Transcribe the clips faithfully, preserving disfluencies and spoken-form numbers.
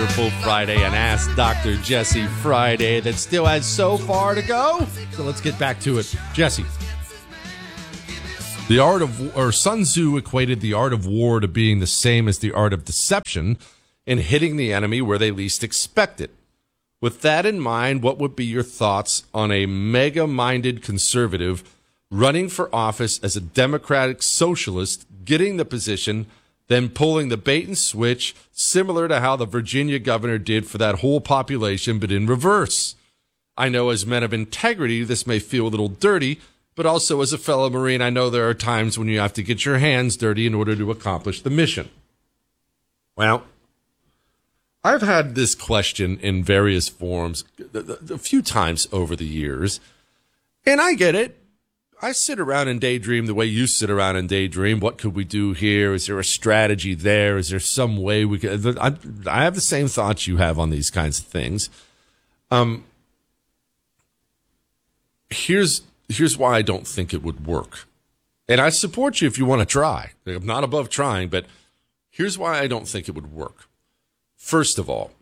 Wonderful Friday and Ask Doctor Jesse Friday that still has so far to go. So let's get back to it. Jesse. The art of, or Sun Tzu equated the art of war to being the same as the art of deception in hitting the enemy where they least expect it. With that in mind, what would be your thoughts on a mega-minded conservative running for office as a democratic socialist, getting the position, then pulling the bait and switch, similar to how the Virginia governor did for that whole population, but in reverse? I know as men of integrity, this may feel a little dirty, but also as a fellow Marine, I know there are times when you have to get your hands dirty in order to accomplish the mission. Well, I've had this question in various forms a few times over the years, and I get it. I sit around and daydream the way you sit around and daydream. What could we do here? Is there a strategy there? Is there some way we could? I, I have the same thoughts you have on these kinds of things. Um, here's here's why I don't think it would work, and I support you if you want to try. I'm not above trying, but here's why I don't think it would work. First of all,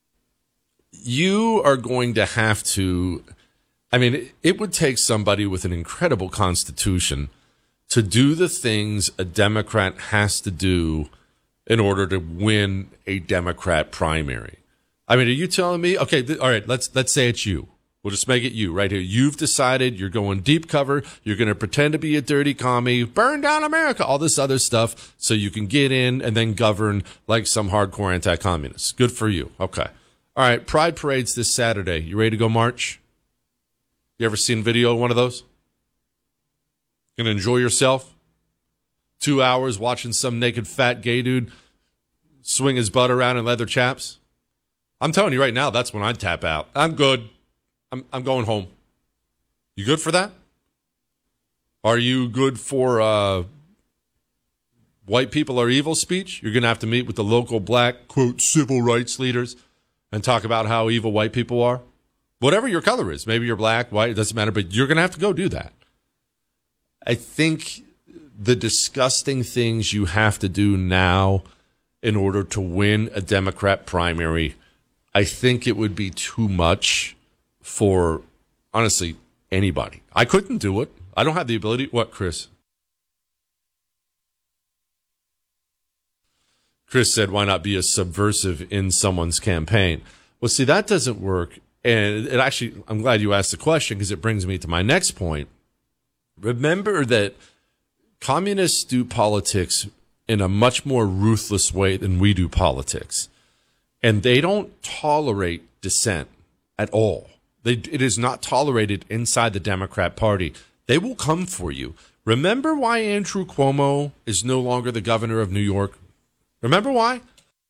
you are going to have to. I mean, it, it would take somebody with an incredible constitution to do the things a Democrat has to do in order to win a Democrat primary. I mean, are you telling me, okay, th- all right, let's let's say it's you. We'll just make it you right here. You've decided you're going deep cover. You're going to pretend to be a dirty commie, burn down America, all this other stuff so you can get in and then govern like some hardcore anti-communists. Good for you. Okay. All right, Pride Parade's this Saturday. You ready to go march? You ever seen video of one of those? Gonna enjoy yourself? Two hours watching some naked fat gay dude swing his butt around in leather chaps? I'm telling you right now, that's when I'd tap out. I'm good. I'm I'm going home. You good for that? Are you good for uh, white people are evil speech? You're gonna have to meet with the local black, quote, civil rights leaders and talk about how evil white people are? Whatever your color is, maybe you're black, white, it doesn't matter, but you're going to have to go do that. I think the disgusting things you have to do now in order to win a Democrat primary, I think it would be too much for, honestly, anybody. I couldn't do it. I don't have the ability. What, Chris? Chris said, why not be a subversive in someone's campaign? Well, see, that doesn't work. And it actually, I'm glad you asked the question because it brings me to my next point. Remember that communists do politics in a much more ruthless way than we do politics. And they don't tolerate dissent at all. They, it is not tolerated inside the Democrat Party. They will come for you. Remember why Andrew Cuomo is no longer the governor of New York? Remember why?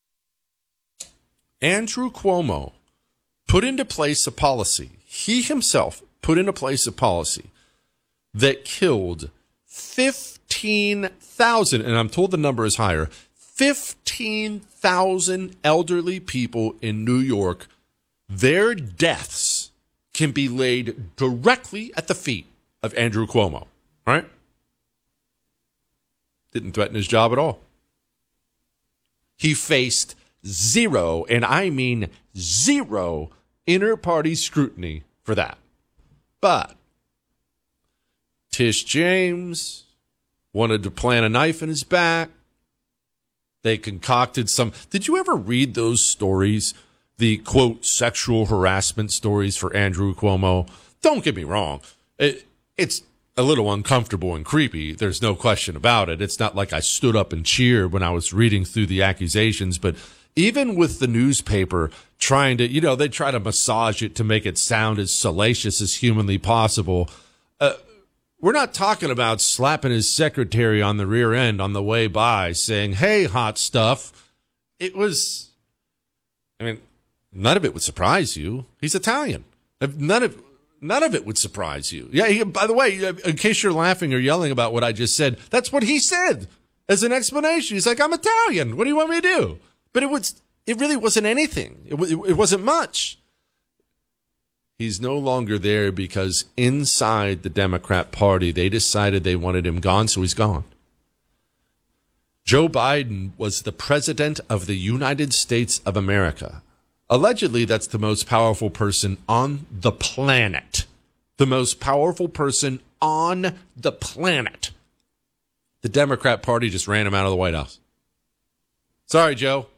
Andrew Cuomo put into place a policy, he himself put into place a policy that killed fifteen thousand, and I'm told the number is higher, fifteen thousand elderly people in New York. Their deaths can be laid directly at the feet of Andrew Cuomo, right? Didn't threaten his job at all. He faced zero, and I mean zero, inter-party scrutiny for that. But Tish James wanted to plant a knife in his back. They concocted some. Did you ever read those stories? The, quote, sexual harassment stories for Andrew Cuomo? Don't get me wrong. It, it's a little uncomfortable and creepy. There's no question about it. It's not like I stood up and cheered when I was reading through the accusations, but even with the newspaper trying to, you know, they try to massage it to make it sound as salacious as humanly possible. Uh, we're not talking about slapping his secretary on the rear end on the way by saying, hey, hot stuff. It was, I mean, none of it would surprise you. He's Italian. None of none of it would surprise you. Yeah, he, by the way, in case you're laughing or yelling about what I just said, that's what he said as an explanation. He's like, I'm Italian. What do you want me to do? But it was, it really wasn't anything. It, it, it wasn't much. He's no longer there because inside the Democrat Party, they decided they wanted him gone, so he's gone. Joe Biden was the president of the United States of America. Allegedly, that's the most powerful person on the planet. The most powerful person on the planet. The Democrat Party just ran him out of the White House. Sorry, Joe.